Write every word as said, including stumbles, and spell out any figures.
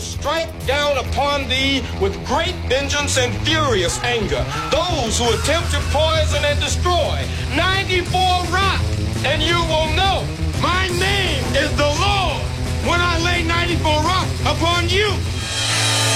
strike down upon thee with great vengeance and furious anger those who attempt to poison and destroy. ninety-four rock, and you will know my name is the Lord when I lay ninety-four rock upon you.